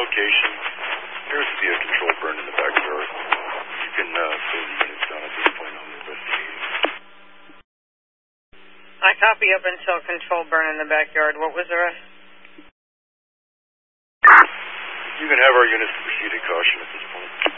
location. There's to be a controlled burn in the backyard. You can pull the units down at this point on the investigating. I copy up until controlled burn in the backyard. What was the rest? You can have our units proceed at caution at this